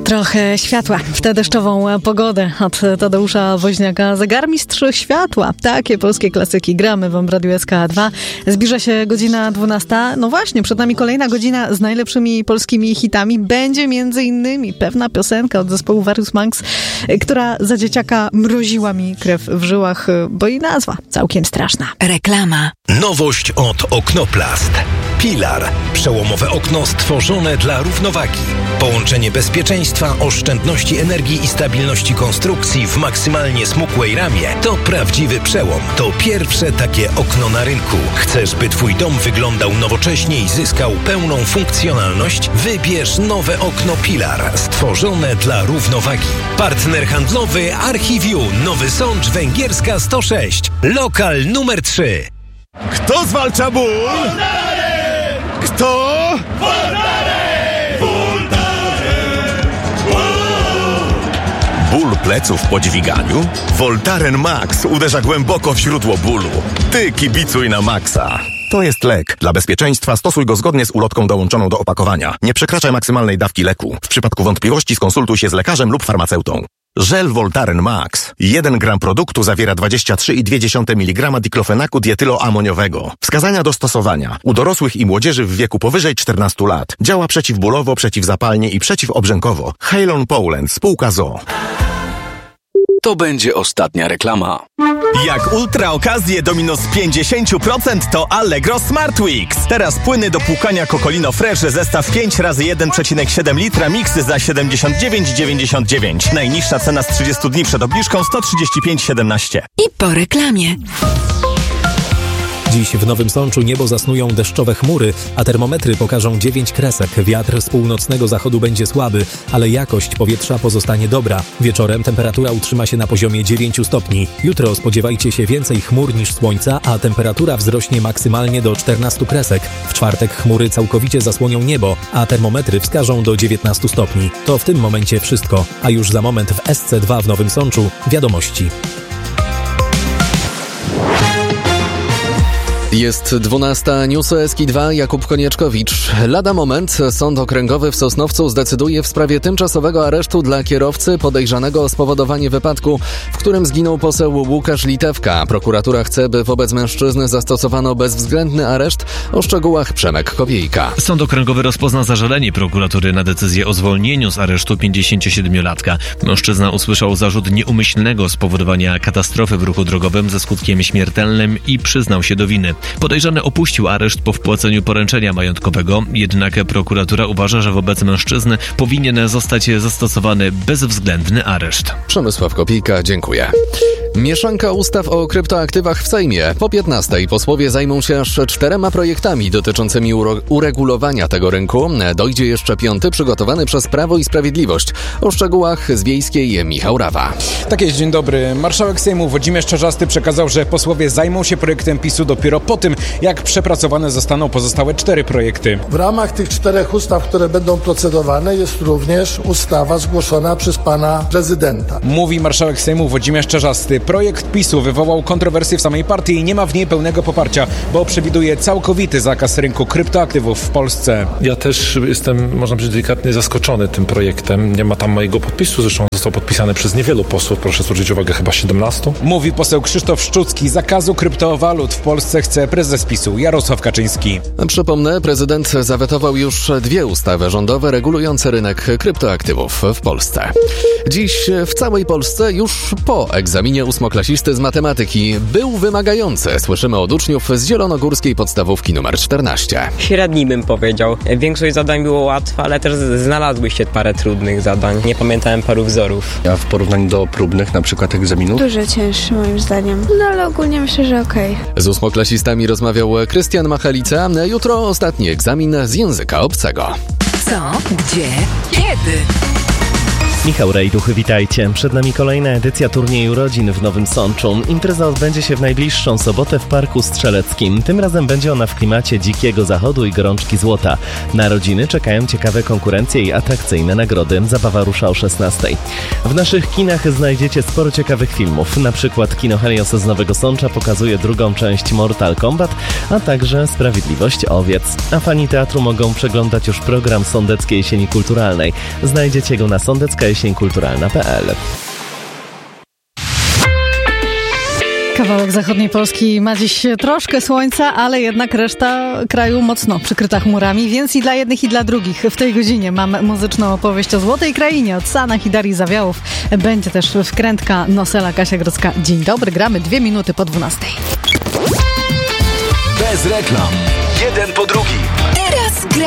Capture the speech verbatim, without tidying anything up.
trochę światła w tę deszczową pogodę od Tadeusza Woźniaka. Zegarmistrz światła. Takie polskie klasyki gramy wam w Radiu S K dwa. Zbliża się godzina dwunasta. No właśnie, przed nami kolejna godzina z najlepszymi polskimi hitami. Będzie między innymi pewna piosenka od zespołu Various Monks, która za dzieciaka mroziła mi krew w żyłach, bo jej nazwa całkiem straszna. Reklama. Nowość od Oknoplast. Pilar. Przełomowe okno stworzone dla równowagi. Połączenie bezpieczeństwa, oszczędności energii i stabilności konstrukcji w maksymalnie smukłej ramie to prawdziwy przełom. To pierwsze takie okno na rynku. Chcesz, by twój dom wyglądał nowocześnie i zyskał pełną funkcjonalność? Wybierz nowe okno Pilar, stworzone dla równowagi. Partner handlowy Archiviu, Nowy Sącz, Węgierska sto sześć. Lokal numer trzy. Kto zwalcza ból? Kto? Voltaren! Voltaren! Ból pleców po dźwiganiu? Voltaren Max uderza głęboko w źródło bólu. Ty kibicuj na Maxa. To jest lek. Dla bezpieczeństwa stosuj go zgodnie z ulotką dołączoną do opakowania. Nie przekraczaj maksymalnej dawki leku. W przypadku wątpliwości skonsultuj się z lekarzem lub farmaceutą. Żel Voltaren Max. jeden gram produktu zawiera dwadzieścia trzy przecinek dwa miligrama diklofenaku dietyloamoniowego. Wskazania do stosowania. U dorosłych i młodzieży w wieku powyżej czternastu lat. Działa przeciwbólowo, przeciwzapalnie i przeciwobrzękowo. Halon Poland, spółka z o o. To będzie ostatnia reklama. Jak ultra okazje do minus pięćdziesiąt procent to Allegro Smart Weeks. Teraz płyny do płukania Cocolino Fresh zestaw pięć razy jeden przecinek siedem litra miksy za siedemdziesiąt dziewięć dziewięćdziesiąt dziewięć. Najniższa cena z trzydziestu dni przed obniżką sto trzydzieści pięć siedemnaście. I po reklamie. Dziś w Nowym Sączu niebo zasnują deszczowe chmury, a termometry pokażą dziewięć kresek. Wiatr z północnego zachodu będzie słaby, ale jakość powietrza pozostanie dobra. Wieczorem temperatura utrzyma się na poziomie dziewięć stopni. Jutro spodziewajcie się więcej chmur niż słońca, a temperatura wzrośnie maksymalnie do czternastu kresek. W czwartek chmury całkowicie zasłonią niebo, a termometry wskażą do dziewiętnastu stopni. To w tym momencie wszystko, a już za moment w S C dwa w Nowym Sączu wiadomości. Jest dwunasta, News S K dwa, Jakub Konieczkowicz. Lada moment Sąd Okręgowy w Sosnowcu zdecyduje w sprawie tymczasowego aresztu dla kierowcy podejrzanego o spowodowanie wypadku, w którym zginął poseł Łukasz Litewka. Prokuratura chce, by wobec mężczyzny zastosowano bezwzględny areszt. O szczegółach Przemek Kowiejka. Sąd Okręgowy rozpoznał zażalenie prokuratury na decyzję o zwolnieniu z aresztu pięćdziesięciosiedmiolatka. Mężczyzna usłyszał zarzut nieumyślnego spowodowania katastrofy w ruchu drogowym ze skutkiem śmiertelnym i przyznał się do winy. Podejrzany opuścił areszt po wpłaceniu poręczenia majątkowego, jednak prokuratura uważa, że wobec mężczyzny powinien zostać zastosowany bezwzględny areszt. Przemysław Kopijka, dziękuję. Mieszanka ustaw o kryptoaktywach w Sejmie. Po piętnastej posłowie zajmą się aż czterema projektami dotyczącymi uro- uregulowania tego rynku. Dojdzie jeszcze piąty, przygotowany przez Prawo i Sprawiedliwość. O szczegółach z Wiejskiej Michał Rawa. Tak jest, dzień dobry. Marszałek Sejmu Włodzimierz Czarzasty przekazał, że posłowie zajmą się projektem PiSu dopiero po tym, jak przepracowane zostaną pozostałe cztery projekty. W ramach tych czterech ustaw, które będą procedowane, jest również ustawa zgłoszona przez pana prezydenta. Mówi marszałek Sejmu Włodzimierz Czarzasty. Projekt PiSu wywołał kontrowersje w samej partii i nie ma w niej pełnego poparcia, bo przewiduje całkowity zakaz rynku kryptoaktywów w Polsce. Ja też jestem, można powiedzieć, delikatnie zaskoczony tym projektem. Nie ma tam mojego podpisu, zresztą został podpisany przez niewielu posłów, proszę zwrócić uwagę, chyba siedemnastu. Mówi poseł Krzysztof Szczucki. Zakazu kryptowalut w Polsce chce prezes PiSu Jarosław Kaczyński. Przypomnę, prezydent zawetował już dwie ustawy rządowe regulujące rynek kryptoaktywów w Polsce. Dziś w całej Polsce już po egzaminie ósmoklasisty z matematyki był wymagający. Słyszymy od uczniów z zielonogórskiej podstawówki numer czternaście. Średni bym powiedział. Większość zadań było łatwe, ale też znalazły się parę trudnych zadań. Nie pamiętałem paru wzorów. A w porównaniu do próbnych, na przykład egzaminów? Dużo cięższy moim zdaniem. No ale ogólnie myślę, że okej. Z ósmoklasistami rozmawiał Krystian Machalica. Jutro ostatni egzamin z języka obcego. Co? Gdzie? Kiedy? Michał Rejduch, witajcie. Przed nami kolejna edycja turnieju rodzin w Nowym Sączu. Impreza odbędzie się w najbliższą sobotę w Parku Strzeleckim. Tym razem będzie ona w klimacie dzikiego zachodu i gorączki złota. Na rodziny czekają ciekawe konkurencje i atrakcyjne nagrody. Zabawa rusza o szesnastej. W naszych kinach znajdziecie sporo ciekawych filmów. Na przykład Kino Helios z Nowego Sącza pokazuje drugą część Mortal Kombat, a także Sprawiedliwość Owiec. A fani teatru mogą przeglądać już program Sądeckiej Jesieni Kulturalnej. Znajdziecie go na sądecka jesień kulturalna kropka p l. Kawałek zachodniej Polski ma dziś troszkę słońca, ale jednak reszta kraju mocno przykryta chmurami, więc i dla jednych, i dla drugich w tej godzinie mam muzyczną opowieść o Złotej Krainie od Sanach i Darii Zawiałów. Będzie też wkrętka Nosela Kasia Grodzka. Dzień dobry, gramy dwie minuty po dwunastej. Bez reklam. Jeden po drugim. Teraz gra